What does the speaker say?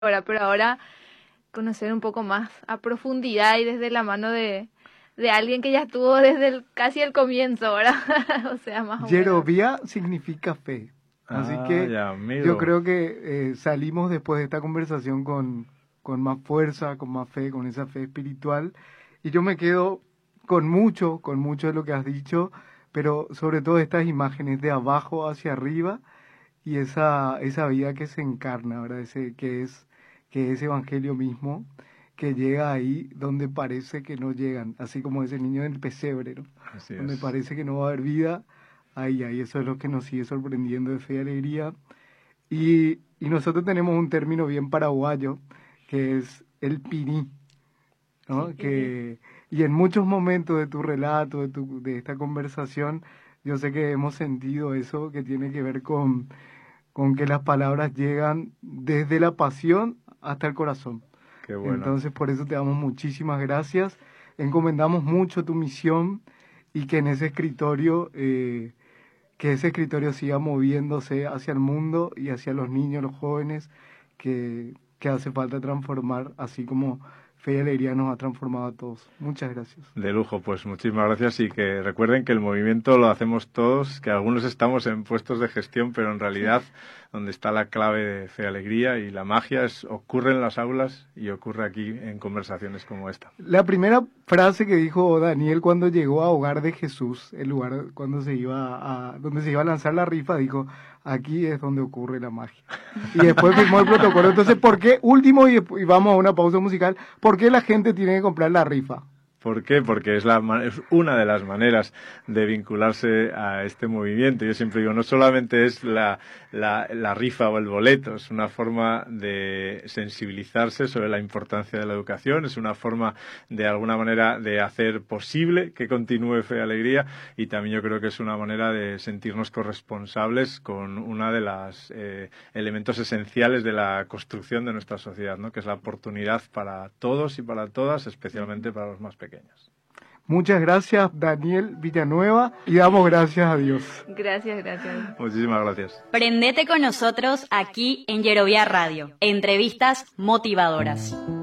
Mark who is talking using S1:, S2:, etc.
S1: ahora, pero ahora conocer un poco más a profundidad y desde la mano de alguien que ya estuvo desde casi el comienzo, ¿verdad? O sea, más o menos.
S2: Yerovia significa fe. Así que
S3: ya,
S2: yo
S3: amigo.
S2: creo que salimos después de esta conversación con más fuerza, con más fe, con esa fe espiritual. Y yo me quedo con mucho de lo que has dicho, pero sobre todo estas imágenes de abajo hacia arriba y esa vida que se encarna, ¿verdad? Que es Evangelio mismo, que llega ahí donde parece que no llegan, así como ese niño del pesebre, ¿no?
S3: Así
S2: Donde
S3: es.
S2: parece que no va a haber vida, ahí, eso es lo que nos sigue sorprendiendo de fe y alegría. Y nosotros tenemos un término bien paraguayo, que es el piní, ¿no?
S1: Sí.
S2: Y en muchos momentos de tu relato, de esta conversación, yo sé que hemos sentido eso que tiene que ver con que las palabras llegan desde la pasión hasta el corazón.
S3: Qué bueno.
S2: Entonces, por eso te damos muchísimas gracias. Encomendamos mucho tu misión y que en ese escritorio, que ese escritorio siga moviéndose hacia el mundo y hacia los niños, los jóvenes, que hace falta transformar, así como Fe y Alegría nos ha transformado a todos. Muchas gracias.
S3: De lujo, pues muchísimas gracias y que recuerden que el movimiento lo hacemos todos, que algunos estamos en puestos de gestión, pero en realidad donde está la clave de Fe y Alegría y la magia ocurre en las aulas y ocurre aquí en conversaciones como esta.
S2: La primera frase que dijo Daniel cuando llegó a Hogar de Jesús, el lugar donde se iba a lanzar la rifa, dijo: aquí es donde ocurre la magia. Y después firmó el protocolo. Entonces, ¿por qué? Último, y vamos a una pausa musical, ¿por qué la gente tiene que comprar la rifa?
S3: ¿Por qué? Porque es una de las maneras de vincularse a este movimiento. Yo siempre digo, no solamente es la rifa o el boleto, es una forma de sensibilizarse sobre la importancia de la educación, es una forma de alguna manera de hacer posible que continúe Fe y Alegría, y también yo creo que es una manera de sentirnos corresponsables con una de las elementos esenciales de la construcción de nuestra sociedad, ¿no? Que es la oportunidad para todos y para todas, especialmente para los más pequeños.
S2: Muchas gracias, Daniel Villanueva, y damos gracias a Dios.
S1: Gracias.
S3: Muchísimas gracias.
S4: Prendete con nosotros aquí en Yerovia Radio. Entrevistas motivadoras.